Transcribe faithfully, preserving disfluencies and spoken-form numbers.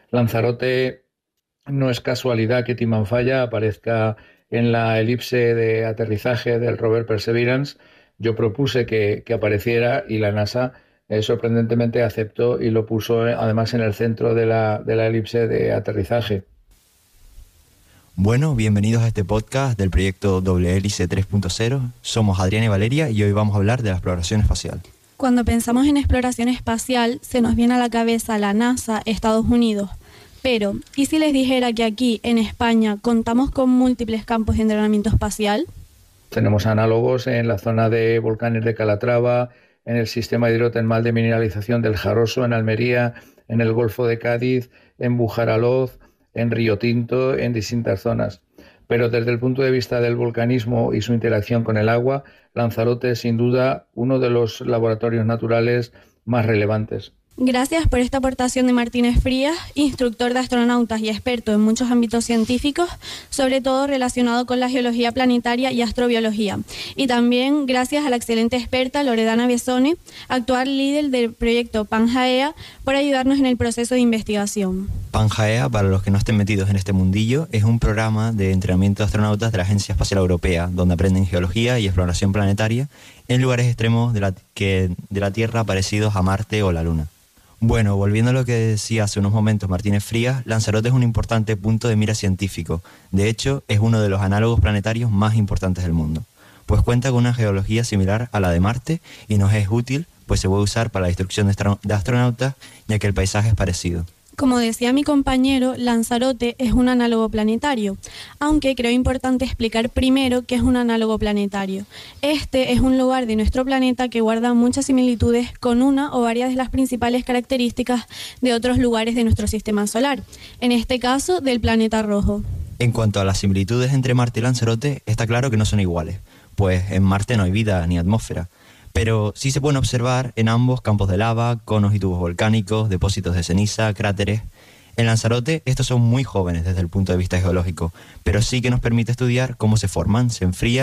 Lanzarote no es casualidad que Timanfaya aparezca en la elipse de aterrizaje del rover Perseverance. Yo propuse que, que apareciera y la NASA eh, sorprendentemente aceptó y lo puso eh, además en el centro de la, de la elipse de aterrizaje. Bueno, bienvenidos a este podcast del proyecto Doble Hélice tres punto cero. Somos Adrián y Valeria y hoy vamos a hablar de la exploración espacial. Cuando pensamos en exploración espacial, se nos viene a la cabeza la NASA, Estados Unidos. Pero, ¿y si les dijera que aquí, en España, contamos con múltiples campos de entrenamiento espacial? Tenemos análogos en la zona de volcanes de Calatrava, en el sistema hidrotermal de mineralización del Jaroso, en Almería, en el Golfo de Cádiz, en Bujaraloz, en Río Tinto, en distintas zonas. Pero desde el punto de vista del volcanismo y su interacción con el agua, Lanzarote es sin duda uno de los laboratorios naturales más relevantes. Gracias por esta aportación de Martínez Frías, instructor de astronautas y experto en muchos ámbitos científicos, sobre todo relacionado con la geología planetaria y astrobiología. Y también gracias a la excelente experta Loredana Besone, actual líder del proyecto Pangaea, por ayudarnos en el proceso de investigación. Pangaea, para los que no estén metidos en este mundillo, es un programa de entrenamiento de astronautas de la Agencia Espacial Europea, donde aprenden geología y exploración planetaria en lugares extremos de la, que, de la Tierra parecidos a Marte o la Luna. Bueno, volviendo a lo que decía hace unos momentos Martínez Frías, Lanzarote es un importante punto de mira científico. De hecho, es uno de los análogos planetarios más importantes del mundo, pues cuenta con una geología similar a la de Marte y nos es útil, pues se puede usar para la instrucción de, astro- de astronautas, ya que el paisaje es parecido. Como decía mi compañero, Lanzarote es un análogo planetario, aunque creo importante explicar primero qué es un análogo planetario. Este es un lugar de nuestro planeta que guarda muchas similitudes con una o varias de las principales características de otros lugares de nuestro sistema solar, en este caso del planeta rojo. En cuanto a las similitudes entre Marte y Lanzarote, está claro que no son iguales, pues en Marte no hay vida ni atmósfera. Pero sí se pueden observar en ambos campos de lava, conos y tubos volcánicos, depósitos de ceniza, cráteres. En Lanzarote estos son muy jóvenes desde el punto de vista geológico, pero sí que nos permite estudiar cómo se forman, se enfrían